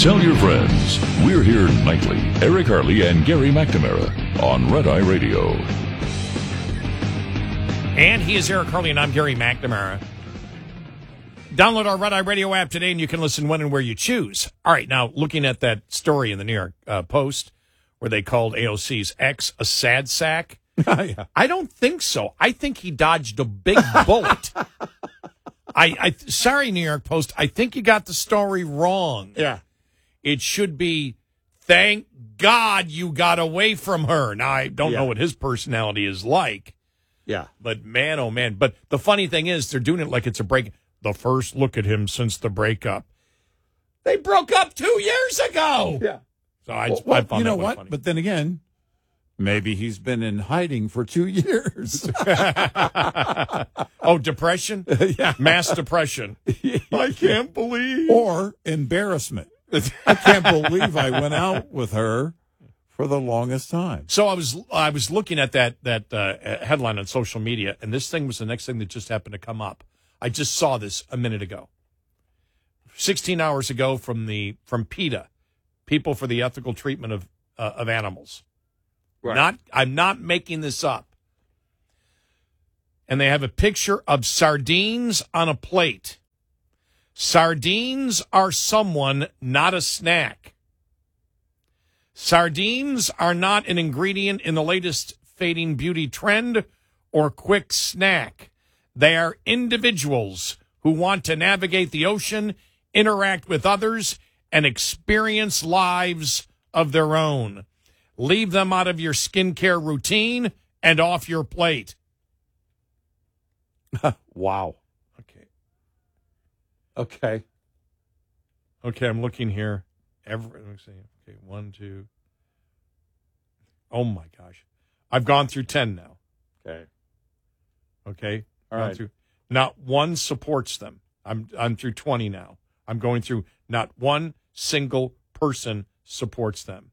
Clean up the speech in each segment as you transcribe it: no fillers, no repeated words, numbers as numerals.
Tell your friends. We're here nightly. Eric Harley and Gary McNamara on Red Eye Radio. And he is Eric Harley, and I'm Gary McNamara. Download our Red Eye Radio app today, and you can listen when and where you choose. All right, now, looking at that story in the New York Post where they called AOC's ex a sad sack, Yeah. I don't think so. I think he dodged a big bullet. Sorry, New York Post, I think you got the story wrong. Yeah. It should be, thank God you got away from her. Now, I don't know what his personality is like. Yeah. But man, oh man. But the funny thing is, they're doing it like it's a break. The first look at him since the breakup. They broke up 2 years ago. Yeah. So I Well, found you know that what? funny. But then again, maybe he's been in hiding for 2 years. Oh, depression? Yeah. Mass depression. I can't believe. Or embarrassment. I can't believe I went out with her for the longest time. So I was looking at that headline on social media, and this thing was the next thing that just happened to come up. I just saw this a minute ago. 16 hours ago from PETA, People for the Ethical Treatment of Animals. Right. I'm not making this up. And they have a picture of sardines on a plate. Sardines are someone, not a snack. Sardines are not an ingredient in the latest fading beauty trend or quick snack. They are individuals who want to navigate the ocean, interact with others, and experience lives of their own. Leave them out of your skincare routine and off your plate. Wow. Okay. Okay, I'm looking here. Let me see. Okay, 1, 2. Oh, my gosh. I've gone through 10 now. Okay? All right. Not one supports them. I'm through 20 now. I'm going through not one single person supports them.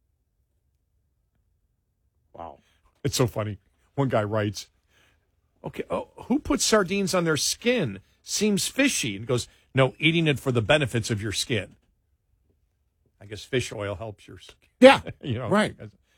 Wow. It's so funny. One guy writes, okay, who puts sardines on their skin? Seems fishy. And goes, no, eating it for the benefits of your skin. I guess fish oil helps your skin. Yeah. Right.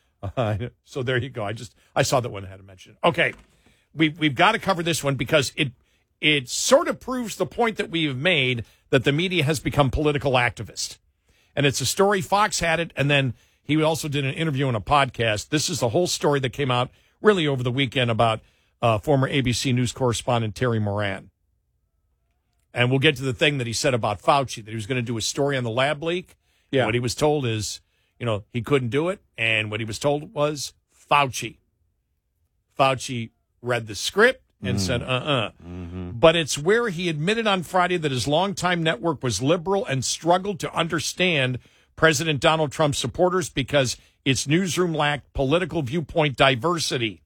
So there you go. I saw that one, I had to mention it. Okay. We've got to cover this one because it sort of proves the point that we've made that the media has become political activist. And it's a story. Fox had it, and then he also did an interview on a podcast. This is the whole story that came out really over the weekend about former ABC News correspondent Terry Moran. And we'll get to the thing that he said about Fauci, that he was going to do a story on the lab leak. Yeah. What he was told is, he couldn't do it. And what he was told was Fauci. Fauci read the script and said, Mm-hmm. But it's where he admitted on Friday that his longtime network was liberal and struggled to understand President Donald Trump's supporters because its newsroom lacked political viewpoint diversity.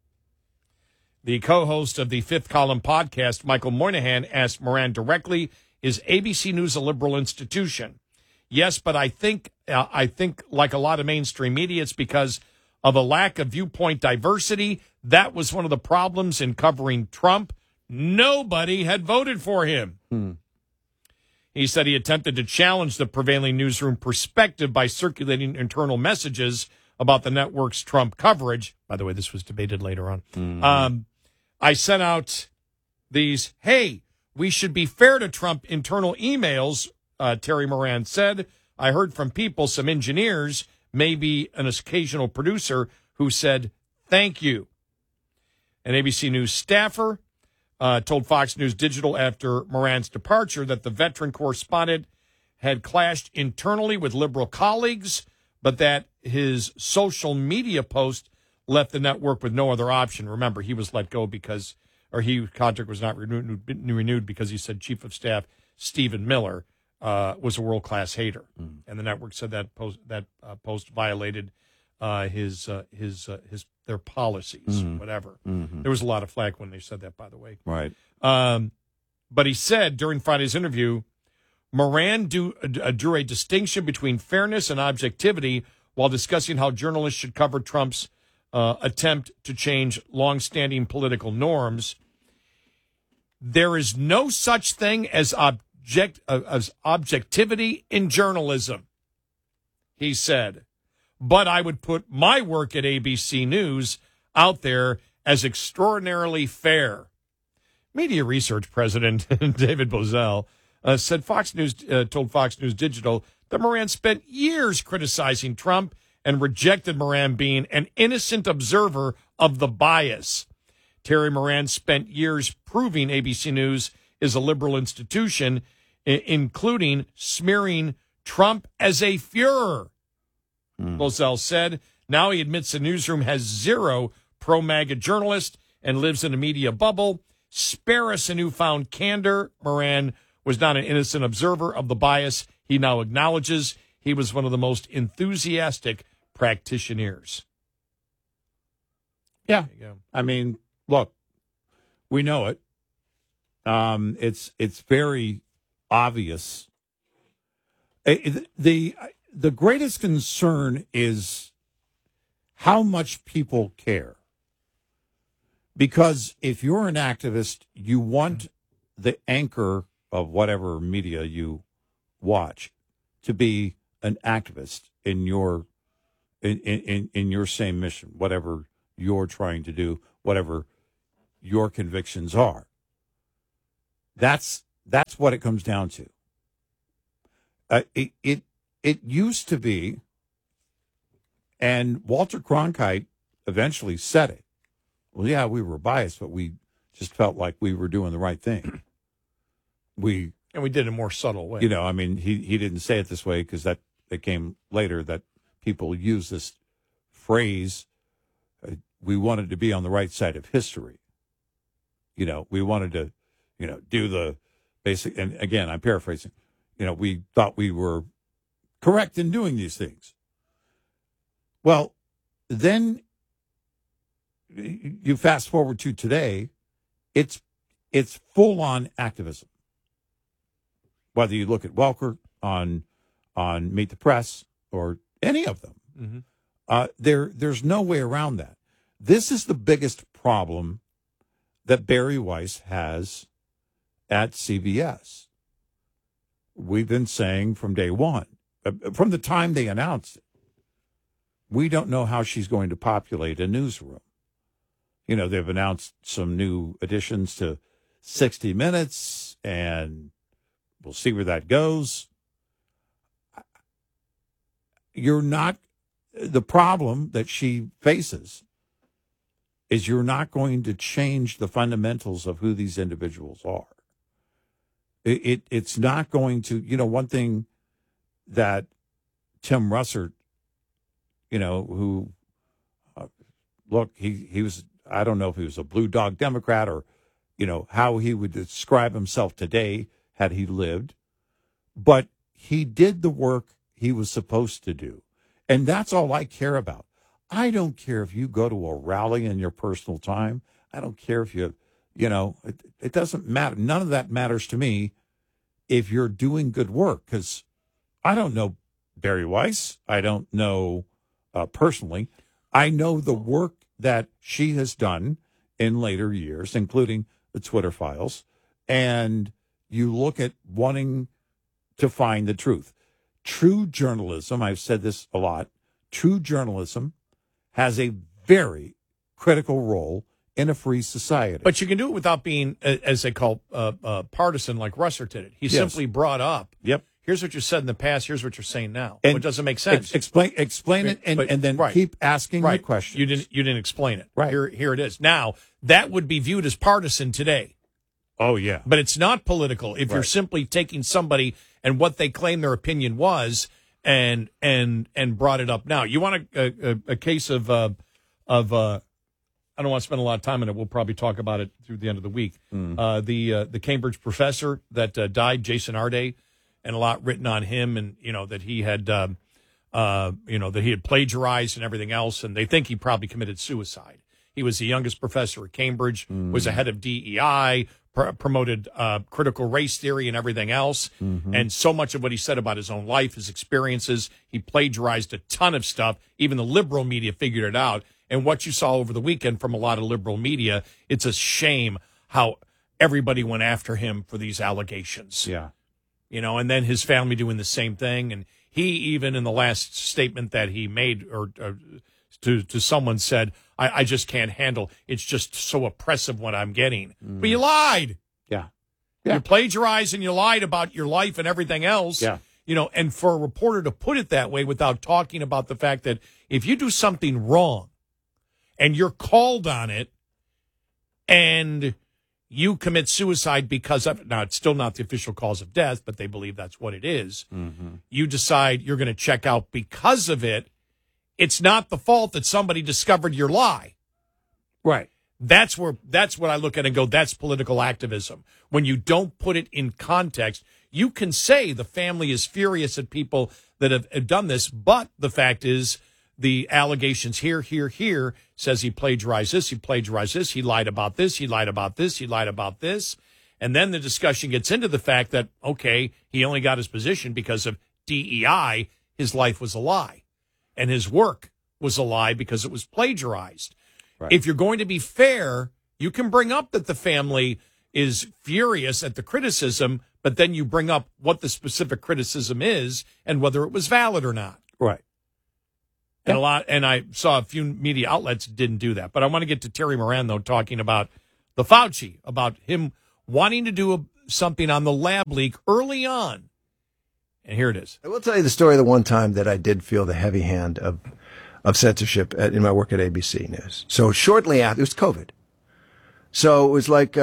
The co-host of the Fifth Column podcast, Michael Moynihan, asked Moran directly, is ABC News a liberal institution? Yes, but I think like a lot of mainstream media, it's because of a lack of viewpoint diversity. That was one of the problems in covering Trump. Nobody had voted for him. He said he attempted to challenge the prevailing newsroom perspective by circulating internal messages about the network's Trump coverage. By the way, this was debated later on. I sent out these, hey, we should be fair to Trump internal emails, Terry Moran said. I heard from people, some engineers, maybe an occasional producer, who said, thank you. An ABC News staffer told Fox News Digital after Moran's departure that the veteran correspondent had clashed internally with liberal colleagues, but that his social media post left the network with no other option. Remember, he was let go contract was not renewed because he said Chief of Staff Stephen Miller was a world-class hater. And the network said that post violated their policies, whatever. There was a lot of flack when they said that, by the way. Right. But he said during Friday's interview, Moran drew a distinction between fairness and objectivity while discussing how journalists should cover Trump's attempt to change longstanding political norms. There is no such thing as objectivity in journalism. He said, but I would put my work at ABC News out there as extraordinarily fair. Media Research President David Bozell said Fox News told Fox News Digital that Moran spent years criticizing Trump and rejected Moran being an innocent observer of the bias. Terry Moran spent years proving ABC News is a liberal institution, including smearing Trump as a Führer. Bozell said now he admits the newsroom has zero pro-MAGA journalists and lives in a media bubble. Spare us a newfound candor. Moran was not an innocent observer of the bias. He now acknowledges he was one of the most enthusiastic practitioners. Yeah. There you go. I mean, look, we know it. It's very obvious. The greatest concern is how much people care. Because if you're an activist, you want the anchor of whatever media you watch to be an activist in your in your same mission, whatever you're trying to do, whatever your convictions are. That's what it comes down to. It used to be, and Walter Cronkite eventually said it. Well, yeah, we were biased, but we just felt like we were doing the right thing. And we did it in a more subtle way. You know, I mean, he didn't say it this way because it came later that people use this phrase, we wanted to be on the right side of history. You know, we wanted to, do the basic, and again, I'm paraphrasing, we thought we were correct in doing these things. Well, then you fast forward to today, it's full-on activism. Whether you look at Welker on Meet the Press or any of them, there's no way around that. This is the biggest problem that Barry Weiss has at CBS. We've been saying from day one, from the time they announced it, we don't know how she's going to populate a newsroom. They've announced some new additions to 60 Minutes, and we'll see where that goes. The problem that she faces is you're not going to change the fundamentals of who these individuals are. It's not going to, one thing that Tim Russert, who, look, he was, I don't know if he was a blue dog Democrat or, how he would describe himself today had he lived, but he did the work he was supposed to do. And that's all I care about. I don't care if you go to a rally in your personal time. I don't care if it doesn't matter. None of that matters to me if you're doing good work, because I don't know Barry Weiss. I don't know personally. I know the work that she has done in later years, including the Twitter files. And you look at wanting to find the truth. True journalism, I've said this a lot, true journalism has a very critical role in a free society. But you can do it without being, as they call, partisan like Russert did it. He simply brought up, here's what you said in the past, here's what you're saying now. And it doesn't make sense. Explain it and then keep asking the questions. You didn't explain it. Right. Here it is. Now, that would be viewed as partisan today. Oh, yeah. But it's not political if you're simply taking somebody and what they claim their opinion was and brought it up now. You want a case of I don't want to spend a lot of time on it. We'll probably talk about it through the end of the week. The Cambridge professor that died, Jason Arde, and a lot written on him, and that he had that he had plagiarized and everything else, and they think he probably committed suicide. He was the youngest professor at Cambridge, was a head of DEI, promoted critical race theory and everything else. And so much of what he said about his own life, his experiences, he plagiarized a ton of stuff. Even the liberal media figured it out. And what you saw over the weekend from a lot of liberal media, it's a shame how everybody went after him for these allegations. Yeah. and then his family doing the same thing. And he even in the last statement that he made or to someone said, I just can't handle. It's just so oppressive what I'm getting. But you lied. Yeah. You plagiarized and you lied about your life and everything else. Yeah. And for a reporter to put it that way without talking about the fact that if you do something wrong and you're called on it and you commit suicide because of it, now it's still not the official cause of death, but they believe that's what it is. Mm-hmm. You decide you're going to check out because of it. It's not the fault that somebody discovered your lie. Right. That's what I look at and go, that's political activism. When you don't put it in context, you can say the family is furious at people that have done this, but the fact is the allegations here says he plagiarized this, he lied about this, he lied about this, he lied about this. And then the discussion gets into the fact that, okay, he only got his position because of DEI. His life was a lie. And his work was a lie because it was plagiarized. Right. If you're going to be fair, you can bring up that the family is furious at the criticism, but then you bring up what the specific criticism is and whether it was valid or not. Right. And I saw a few media outlets didn't do that. But I want to get to Terry Moran, though, talking about the Fauci, about him wanting to do something on the lab leak early on. And here it is. I will tell you the story of the one time that I did feel the heavy hand of censorship in my work at ABC News. So shortly after, it was COVID. So it was like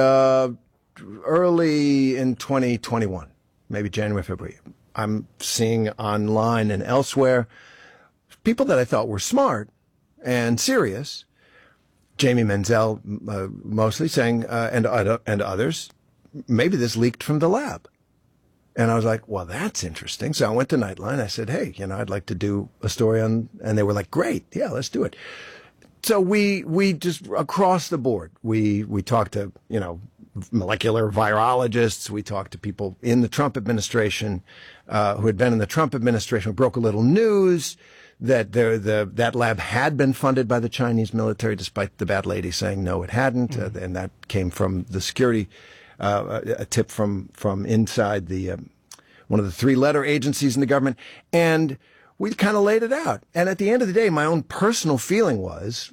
early in 2021, maybe January, February. I'm seeing online and elsewhere people that I thought were smart and serious, Jamie Menzel mostly saying, and others, maybe this leaked from the lab. And I was like, well, that's interesting. So I went to Nightline. I said, hey, I'd like to do a story on, and they were like, great. Yeah, let's do it. So we just across the board, we talked to, molecular virologists. We talked to people in the Trump administration, who had been in the Trump administration. We broke a little news that that lab had been funded by the Chinese military, despite the bad lady saying no, it hadn't. Mm-hmm. And that came from the security, a tip from inside the, one of the 3-letter agencies in the government. And we kind of laid it out. And at the end of the day, my own personal feeling was,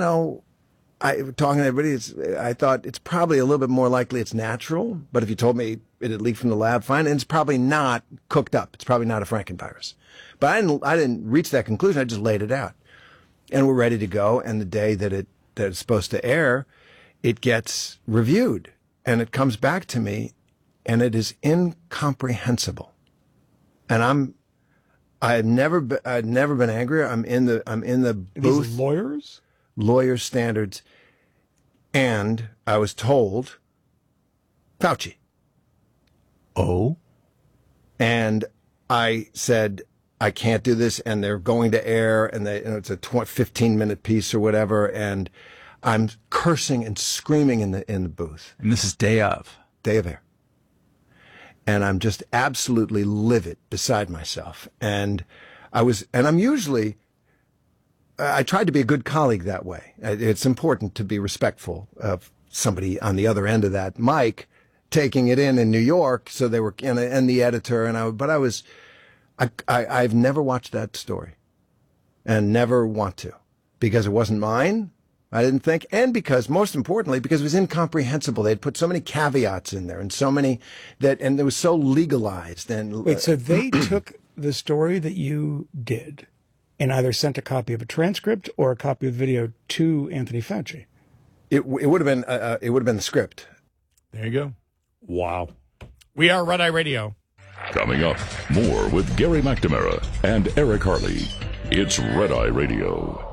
talking to everybody, I thought it's probably a little bit more likely it's natural. But if you told me it had leaked from the lab, fine. And it's probably not cooked up. It's probably not a Frankenvirus. But I didn't reach that conclusion. I just laid it out. And we're ready to go. And the day that it's supposed to air, it gets reviewed. And it comes back to me, and it is incomprehensible. And I've never been angrier. I'm in the booth. These lawyers? Lawyer standards. And I was told, Fauci. Oh? And I said, I can't do this, and they're going to air, and it's a 15-minute piece or whatever, and I'm cursing and screaming in the booth. And this is day of air. And I'm just absolutely livid, beside myself. And I'm usually, I tried to be a good colleague that way. It's important to be respectful of somebody on the other end of that mic taking it in New York. So they were, and the editor, I've never watched that story and never want to, because it wasn't mine. I didn't think, and because, most importantly, because it was incomprehensible. They'd put so many caveats in there, and so many and it was so legalized. And wait, so they took the story that you did and either sent a copy of a transcript or a copy of the video to Anthony Fauci. It would have been the script. There you go. Wow. We are Red Eye Radio. Coming up, more with Gary McNamara and Eric Harley. It's Red Eye Radio.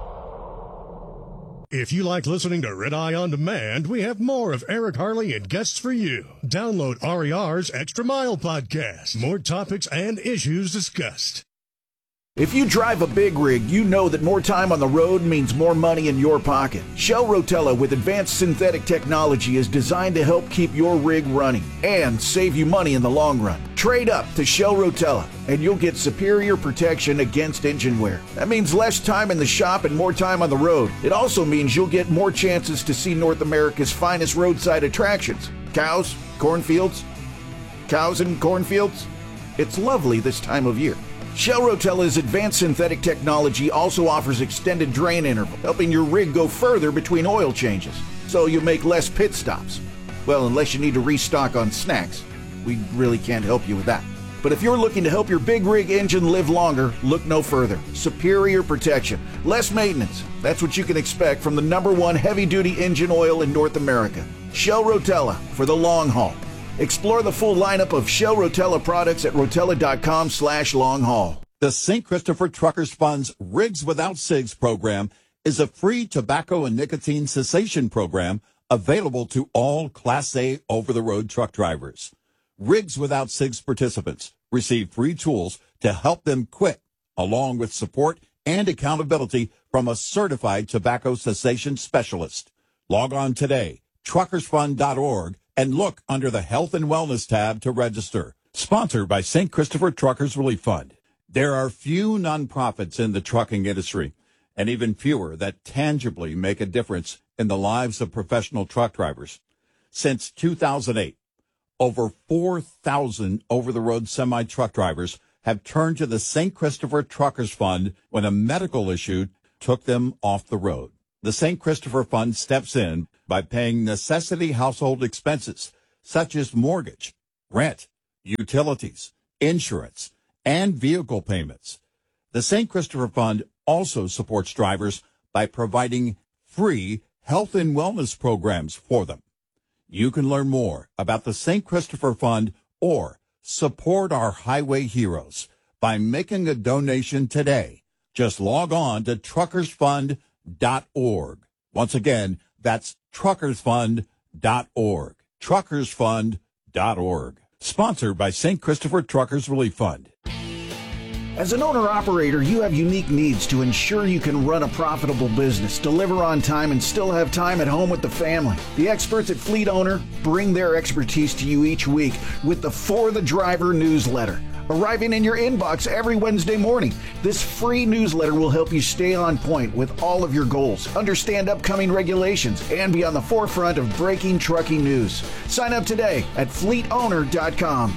If you like listening to Red Eye On Demand, we have more of Eric Harley and guests for you. Download RER's Extra Mile podcast. More topics and issues discussed. If you drive a big rig, you know that more time on the road means more money in your pocket. Shell Rotella with advanced synthetic technology is designed to help keep your rig running and save you money in the long run. Trade up to Shell Rotella and you'll get superior protection against engine wear. That means less time in the shop and more time on the road. It also means you'll get more chances to see North America's finest roadside attractions. Cows, cornfields, cows and cornfields. It's lovely this time of year. Shell Rotella's advanced synthetic technology also offers extended drain interval, helping your rig go further between oil changes, so you make less pit stops. Well, unless you need to restock on snacks. We really can't help you with that. But if you're looking to help your big rig engine live longer, look no further. Superior protection, less maintenance. That's what you can expect from the #1 heavy-duty engine oil in North America. Shell Rotella, for the long haul. Explore the full lineup of Shell Rotella products at rotella.com/long haul. The St. Christopher Truckers Fund's Rigs Without Cigs program is a free tobacco and nicotine cessation program available to all Class A over-the-road truck drivers. Rigs Without Cigs participants receive free tools to help them quit, along with support and accountability from a certified tobacco cessation specialist. Log on today, truckersfund.org, and look under the Health and Wellness tab to register. Sponsored by St. Christopher Truckers Relief Fund. There are few nonprofits in the trucking industry, and even fewer that tangibly make a difference in the lives of professional truck drivers. Since 2008, over 4,000 over-the-road semi-truck drivers have turned to the St. Christopher Truckers Fund when a medical issue took them off the road. The St. Christopher Fund steps in by paying necessity household expenses such as mortgage, rent, utilities, insurance, and vehicle payments. The St. Christopher Fund also supports drivers by providing free health and wellness programs for them. You can learn more about the St. Christopher Fund or support our highway heroes by making a donation today. Just log on to truckersfund.org. Once again, that's truckersfund.org. Truckersfund.org. Sponsored by St. Christopher Truckers Relief Fund. As an owner-operator, you have unique needs to ensure you can run a profitable business, deliver on time, and still have time at home with the family. The experts at Fleet Owner bring their expertise to you each week with the For the Driver newsletter, arriving in your inbox every Wednesday morning. This free newsletter will help you stay on point with all of your goals, understand upcoming regulations, and be on the forefront of breaking trucking news. Sign up today at fleetowner.com.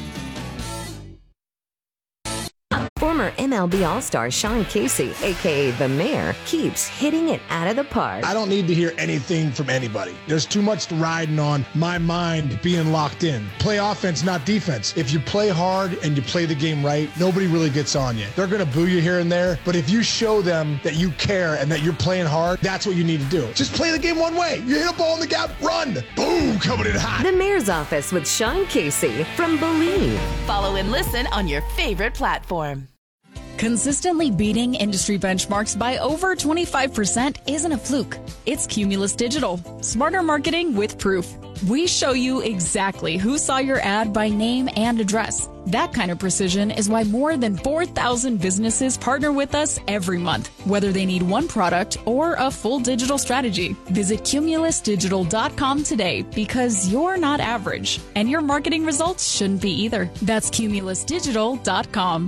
Former MLB All-Star Sean Casey, a.k.a. The Mayor, keeps hitting it out of the park. I don't need to hear anything from anybody. There's too much riding on my mind being locked in. Play offense, not defense. If you play hard and you play the game right, nobody really gets on you. They're going to boo you here and there, but if you show them that you care and that you're playing hard, that's what you need to do. Just play the game one way. You hit a ball in the gap, run. Boom, coming in hot. The Mayor's Office with Sean Casey from Believe. Follow and listen on your favorite platform. Consistently beating industry benchmarks by over 25% isn't a fluke. It's Cumulus Digital. Smarter marketing with proof. We show you exactly who saw your ad by name and address. That kind of precision is why more than 4,000 businesses partner with us every month, whether they need one product or a full digital strategy. Visit cumulusdigital.com today because you're not average, and your marketing results shouldn't be either. That's cumulusdigital.com.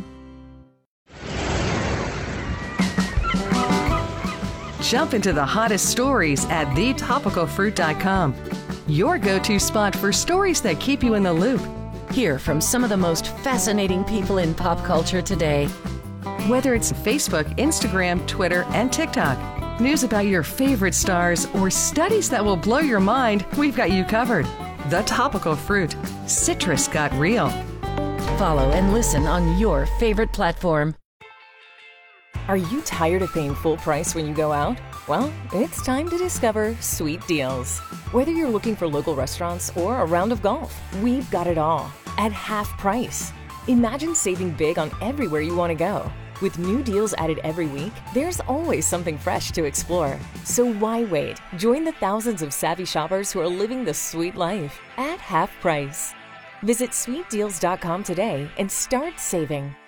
Jump into the hottest stories at thetopicalfruit.com. Your go-to spot for stories that keep you in the loop. Hear from some of the most fascinating people in pop culture today. Whether it's Facebook, Instagram, Twitter, and TikTok, news about your favorite stars, or studies that will blow your mind, we've got you covered. The Topical Fruit. Citrus got real. Follow and listen on your favorite platform. Are you tired of paying full price when you go out? Well, it's time to discover Sweet Deals. Whether you're looking for local restaurants or a round of golf, we've got it all at half price. Imagine saving big on everywhere you want to go. With new deals added every week, there's always something fresh to explore. So why wait? Join the thousands of savvy shoppers who are living the sweet life at half price. Visit sweetdeals.com today and start saving.